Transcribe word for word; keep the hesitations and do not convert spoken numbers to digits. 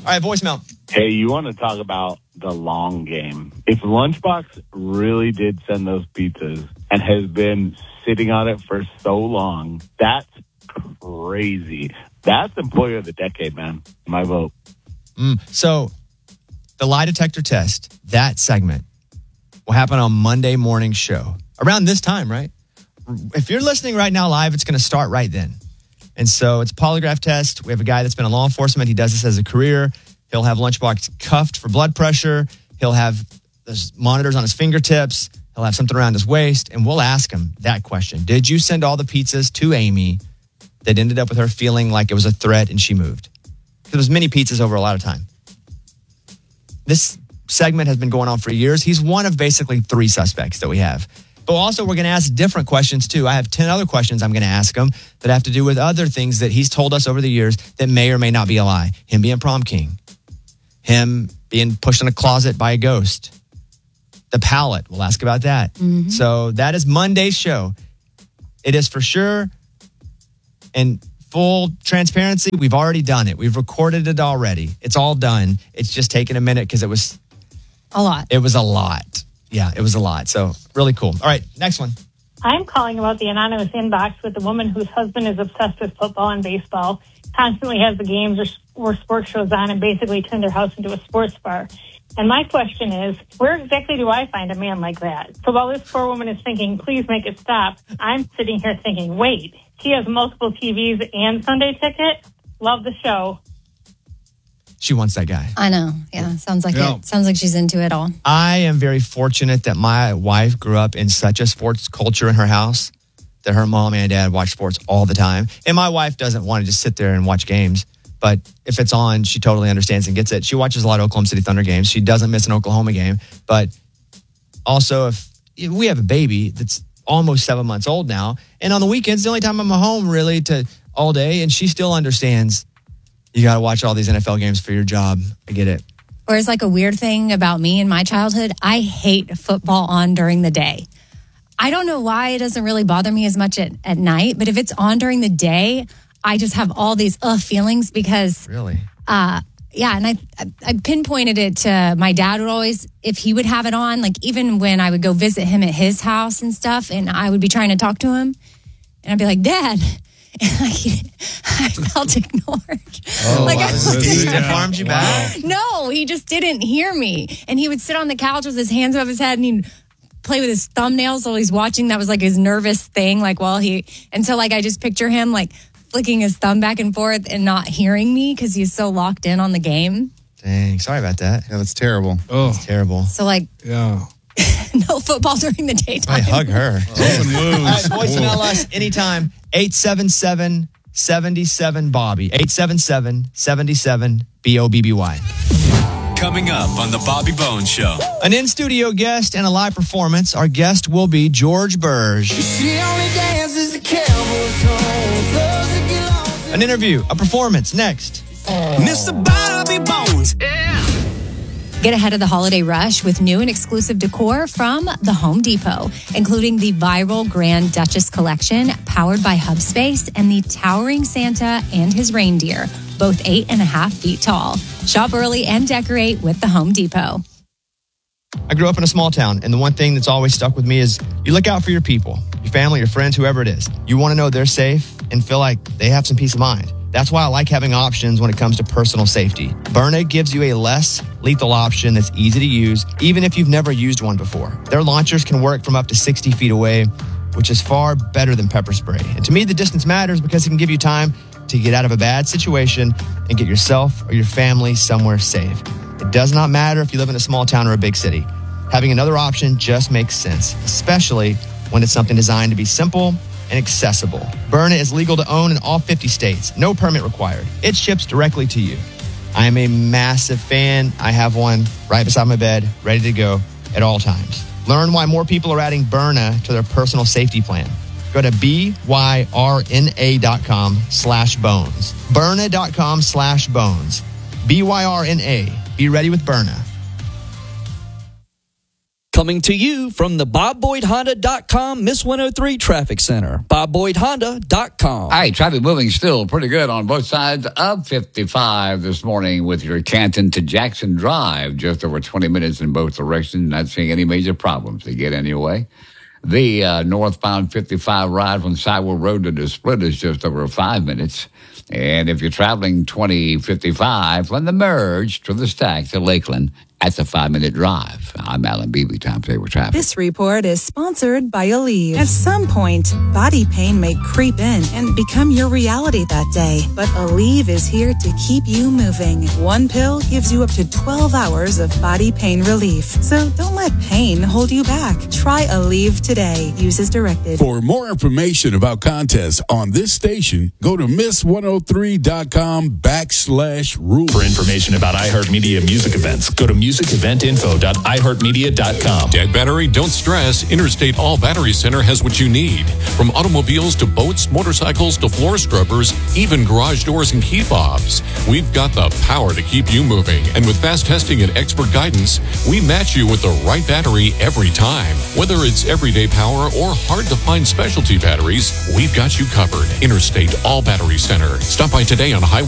All right, voicemail. Hey, you want to talk about the long game. If Lunchbox really did send those pizzas and has been sitting on it for so long, that's crazy. That's employer of the decade, man. My vote. Mm, so the lie detector test, that segment, will happen on Monday morning show. Around this time, right? If you're listening right now live, it's going to start right then. And so it's a polygraph test. We have a guy that's been in law enforcement. He does this as a career. He'll have Lunchbox cuffed for blood pressure. He'll have those monitors on his fingertips. He'll have something around his waist. And we'll ask him that question. Did you send all the pizzas to Amy that ended up with her feeling like it was a threat and she moved? Because it was many pizzas over a lot of time. This segment has been going on for years. He's one of basically three suspects that we have. But also, we're going to ask different questions, too. I have ten other questions I'm going to ask him that have to do with other things that he's told us over the years that may or may not be a lie. Him being prom king. Him being pushed in a closet by a ghost. The pallet. We'll ask about that. Mm-hmm. So that is Monday's show. It is for sure. And full transparency, we've already done it. We've recorded it already. It's all done. It's just taken a minute because it was... A lot. It was a lot. Yeah, it was a lot. So really cool. All right, next one. I'm calling about the anonymous inbox with a woman whose husband is obsessed with football and baseball, constantly has the games or, or sports shows on, and basically turned their house into a sports bar. And my question is, where exactly do I find a man like that? So while this poor woman is thinking, please make it stop, I'm sitting here thinking, wait, she has multiple T Vs and Sunday ticket? Love the show. She wants that guy. I know. Yeah. Sounds like Yeah. it. Sounds like she's into it all. I am very fortunate that my wife grew up in such a sports culture in her house that her mom and dad watch sports all the time. And my wife doesn't want to just sit there and watch games. But if it's on, she totally understands and gets it. She watches a lot of Oklahoma City Thunder games. She doesn't miss an Oklahoma game. But also, if we have a baby that's almost seven months old now, and on the weekends, the only time I'm home really to all day, and she still understands you got to watch all these N F L games for your job. I get it. Or it's like a weird thing about me in my childhood. I hate football on during the day. I don't know why it doesn't really bother me as much at, at night, but if it's on during the day, I just have all these uh feelings because... Really? Uh, yeah, and I, I pinpointed it to my dad would always, if he would have it on, like even when I would go visit him at his house and stuff, and I would be trying to talk to him, and I'd be like, Dad... And like, I felt ignored. Oh, like wow. I He stiff armed you back? No, he just didn't hear me. And he would sit on the couch with his hands above his head and he'd play with his thumbnails while he's watching. That was like his nervous thing. Like while he, and so like I just picture him like flicking his thumb back and forth and not hearing me because he's so locked in on the game. Dang, sorry about that. Yeah, that's terrible. Oh, it's terrible. So like, Yeah. no football during the daytime. I hug her. Open wounds. All right, voicemail us anytime. eight seven seven, seven seven, Bobby. eight seven seven, seven seven, B O B B Y. Coming up on the Bobby Bones Show. An in-studio guest and a live performance. Our guest will be George Burge. An interview, a performance, next. Mister Bobby Bones. Get ahead of the holiday rush with new and exclusive decor from the Home Depot, including the viral Grand Duchess collection powered by Hubspace and the towering Santa and his reindeer, both eight and a half feet tall. Shop early and decorate with the Home Depot. I grew up in a small town, and the one thing that's always stuck with me is you look out for your people, your family, your friends, whoever it is. You want to know they're safe and feel like they have some peace of mind. That's why I like having options when it comes to personal safety. Byrna gives you a less lethal option that's easy to use, even if you've never used one before. Their launchers can work from up to sixty feet away, which is far better than pepper spray. And to me, the distance matters because it can give you time to get out of a bad situation and get yourself or your family somewhere safe. It does not matter if you live in a small town or a big city. Having another option just makes sense, especially when it's something designed to be simple and accessible. Byrna is legal to own in all fifty states. No permit required. It ships directly to you. I am a massive fan. I have one right beside my bed, ready to go at all times. Learn why more people are adding Byrna to their personal safety plan. Go to B-Y-R-N-A.com slash bones. Byrna.com slash bones. B Y R N A. Be ready with Byrna. Coming to you from the bob boyd honda dot com Miss one oh three Traffic Center. bob boyd honda dot com. All right, traffic moving still pretty good on both sides of fifty-five this morning with your Canton to Jackson Drive. Just over twenty minutes in both directions. Not seeing any major problems to get anyway. The uh, northbound fifty-five ride from Sidewell Road to the Split is just over five minutes. And if you're traveling twenty fifty-five from the Merge to the Stack to Lakeland, that's a five-minute drive. I'm Alan Beebe, time to with traffic. This report is sponsored by Aleve. At some point, body pain may creep in and become your reality that day. But Aleve is here to keep you moving. One pill gives you up to twelve hours of body pain relief. So don't let pain hold you back. Try Aleve today. Use as directed. For more information about contests on this station, go to miss one oh three dot com backslash rules. For information about iHeartMedia music events, go to music event info dot i heart media dot com. Dead battery, don't stress. Interstate All Battery Center has what you need. From automobiles to boats, motorcycles to floor scrubbers, even garage doors and key fobs. We've got the power to keep you moving. And with fast testing and expert guidance, we match you with the right battery every time. Whether it's everyday power or hard to find specialty batteries, we've got you covered. Interstate All Battery Center. Stop by today on Highway